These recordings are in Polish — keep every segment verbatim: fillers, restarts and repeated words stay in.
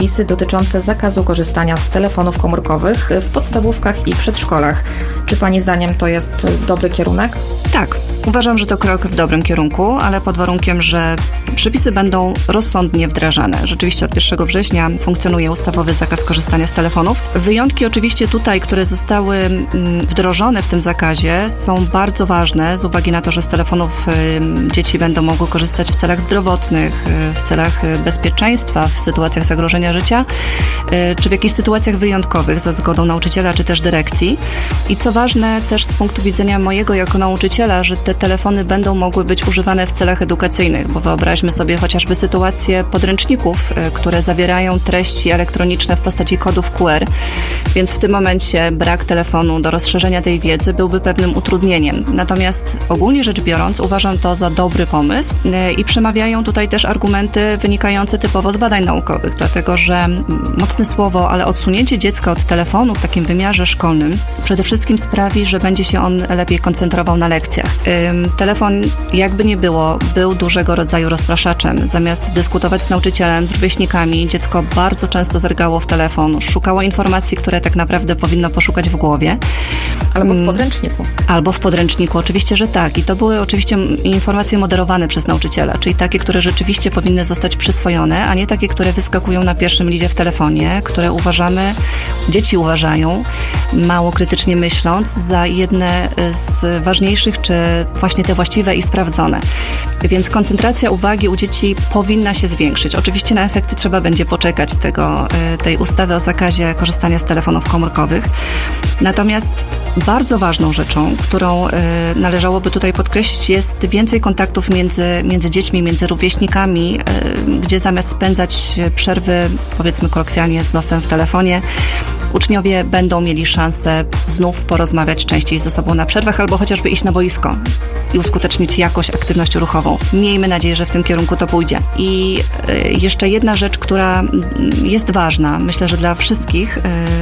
przepisy dotyczące zakazu korzystania z telefonów komórkowych w podstawówkach i przedszkolach. Czy Pani zdaniem to jest dobry kierunek? Tak, uważam, że to krok w dobrym kierunku, ale pod warunkiem, że przepisy będą rozsądnie wdrażane. Rzeczywiście od pierwszego września funkcjonuje ustawowy zakaz korzystania z telefonów. Wyjątki oczywiście tutaj, które zostały wdrożone w tym zakazie, są bardzo ważne z uwagi na to, że z telefonów dzieci będą mogły korzystać w celach zdrowotnych, w celach bezpieczeństwa, w sytuacjach zagrożenia życia, czy w jakichś sytuacjach wyjątkowych za zgodą nauczyciela, czy też dyrekcji. I co ważne też z punktu widzenia mojego jako nauczyciela, że te telefony będą mogły być używane w celach edukacyjnych, bo wyobraźmy sobie chociażby sytuację podręczników, które zawierają treści elektroniczne w postaci kodów Q R, więc w tym momencie brak telefonu do rozszerzenia tej wiedzy byłby pewnym utrudnieniem. Natomiast ogólnie rzecz biorąc uważam to za dobry pomysł i przemawiają tutaj też argumenty wynikające typowo z badań naukowych, dlatego że mocne słowo, ale odsunięcie dziecka od telefonu w takim wymiarze szkolnym przede wszystkim sprawi, że będzie się on lepiej koncentrował na lekcjach. Ym, telefon, jakby nie było, był dużego rodzaju rozpraszaczem. Zamiast dyskutować z nauczycielem, z rówieśnikami, dziecko bardzo często zergało w telefon, szukało informacji, które tak naprawdę powinno poszukać w głowie. Albo w podręczniku. Albo w podręczniku, oczywiście, że tak. I to były oczywiście informacje moderowane przez nauczyciela, czyli takie, które rzeczywiście powinny zostać przyswojone, a nie takie, które wyskakują na pierwszym lidzie w telefonie, które uważamy, dzieci uważają, mało krytycznie myśląc, za jedne z ważniejszych, czy właśnie te właściwe i sprawdzone. Więc koncentracja uwagi u dzieci powinna się zwiększyć. Oczywiście na efekty trzeba będzie poczekać tego, tej ustawy o zakazie korzystania z telefonów komórkowych. Natomiast bardzo ważną rzeczą, którą należałoby tutaj podkreślić, jest więcej kontaktów między, między dziećmi, między rówieśnikami, gdzie zamiast spędzać przerwy, powiedzmy kolokwialnie, z nosem w telefonie, uczniowie będą mieli szansę znów porozmawiać częściej ze sobą na przerwach albo chociażby iść na boisko i uskutecznić jakąś aktywność ruchową. Miejmy nadzieję, że w tym kierunku to pójdzie. I jeszcze jedna rzecz, która jest ważna, myślę, że dla wszystkich,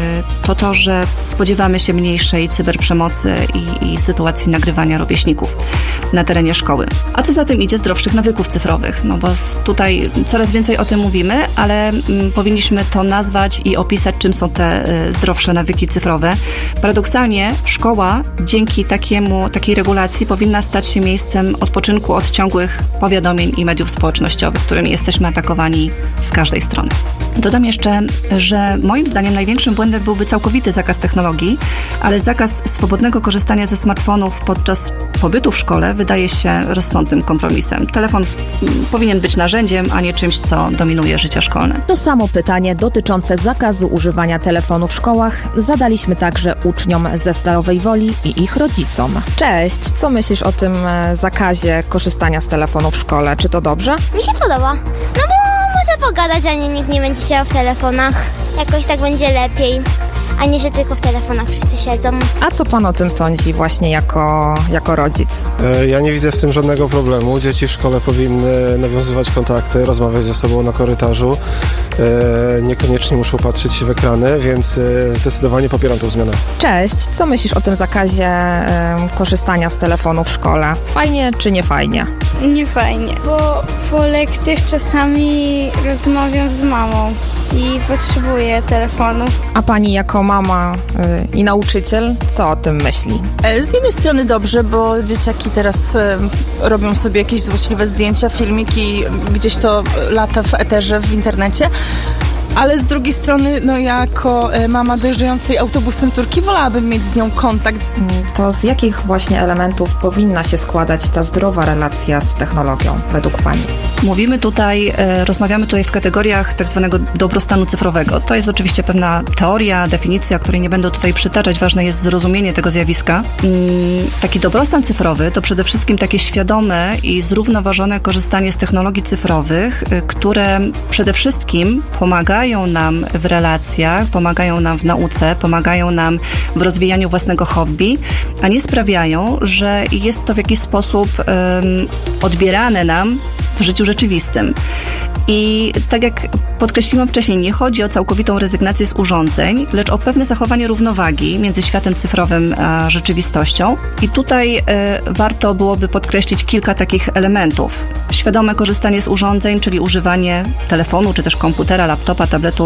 to to, że spodziewamy się mniejszej cyberprzemocy i, i sytuacji nagrywania rówieśników na terenie szkoły. A co za tym idzie, zdrowszych nawyków cyfrowych. No bo tutaj coraz więcej o tym mówimy, ale powinniśmy to nazwać i opisać, czym są te zdrowsze nawyki cyfrowe. Paradoksalnie szkoła dzięki takiemu, takiej regulacji powinna stać się miejscem odpoczynku od ciągłych powiadomień i mediów społecznościowych, którymi jesteśmy atakowani z każdej strony. Dodam jeszcze, że moim zdaniem największym błędem byłby całkowity zakaz technologii, ale zakaz swobodnego korzystania ze smartfonów podczas pobytu w szkole wydaje się rozsądnym kompromisem. Telefon powinien być narzędziem, a nie czymś, co dominuje życie szkolne. To samo pytanie dotyczące zakazu używania telefonu w szkołach zadaliśmy także uczniom ze Stalowej Woli i ich rodzicom. Cześć, co myślisz o tym zakazie korzystania z telefonu w szkole? Czy to dobrze? Mi się podoba. No bo może pogadać, a nie, nikt nie będzie siedział w telefonach. Jakoś tak będzie lepiej, a nie, że tylko w telefonach wszyscy siedzą. A co pan o tym sądzi właśnie jako, jako rodzic? Ja nie widzę w tym żadnego problemu. Dzieci w szkole powinny nawiązywać kontakty, rozmawiać ze sobą na korytarzu. Niekoniecznie muszą patrzeć w ekrany, więc zdecydowanie popieram tą zmianę. Cześć, co myślisz o tym zakazie y, korzystania z telefonu w szkole? Fajnie czy nie fajnie? Nie fajnie, bo po lekcjach czasami rozmawiam z mamą i potrzebuję telefonu. A pani jako mama y, i nauczyciel, co o tym myśli? Z jednej strony dobrze, bo dzieciaki teraz y, robią sobie jakieś złośliwe zdjęcia, filmiki, gdzieś to lata w eterze, w internecie. Ale z drugiej strony, no jako mama dojeżdżającej autobusem córki, wolałabym mieć z nią kontakt. To z jakich właśnie elementów powinna się składać ta zdrowa relacja z technologią według pani? Mówimy tutaj, rozmawiamy tutaj w kategoriach tak zwanego dobrostanu cyfrowego. To jest oczywiście pewna teoria, definicja, której nie będę tutaj przytaczać. Ważne jest zrozumienie tego zjawiska. Taki dobrostan cyfrowy to przede wszystkim takie świadome i zrównoważone korzystanie z technologii cyfrowych, które przede wszystkim pomagają nam w relacjach, pomagają nam w nauce, pomagają nam w rozwijaniu własnego hobby, a nie sprawiają, że jest to w jakiś sposób um, odbierane nam w życiu rzeczywistym. I tak jak podkreśliłam wcześniej, nie chodzi o całkowitą rezygnację z urządzeń, lecz o pewne zachowanie równowagi między światem cyfrowym a rzeczywistością. I tutaj y, warto byłoby podkreślić kilka takich elementów. Świadome korzystanie z urządzeń, czyli używanie telefonu, czy też komputera, laptopa, tabletu